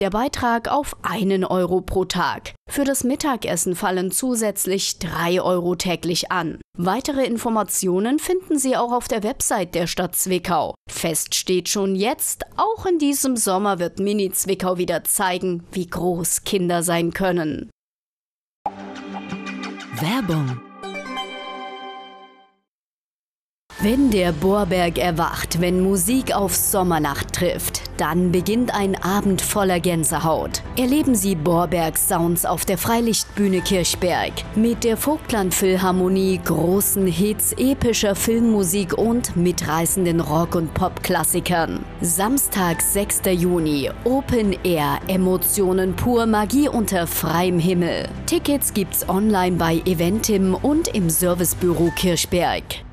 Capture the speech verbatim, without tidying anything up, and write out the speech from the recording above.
Der Beitrag auf einen Euro pro Tag. Für das Mittagessen fallen zusätzlich drei Euro täglich an. Weitere Informationen finden Sie auch auf der Website der Stadt Zwickau. Fest steht schon jetzt, auch in diesem Sommer wird Mini Zwickau wieder zeigen, wie groß Kinder sein können. Werbung. Wenn der Bohrberg erwacht, wenn Musik auf Sommernacht trifft, dann beginnt ein Abend voller Gänsehaut. Erleben Sie Bohrberg-Sounds auf der Freilichtbühne Kirchberg. Mit der Vogtland Philharmonie, großen Hits, epischer Filmmusik und mitreißenden Rock- und Pop-Klassikern. Samstag, sechster Juni, Open Air, Emotionen pur, Magie unter freiem Himmel. Tickets gibt's online bei Eventim und im Servicebüro Kirchberg.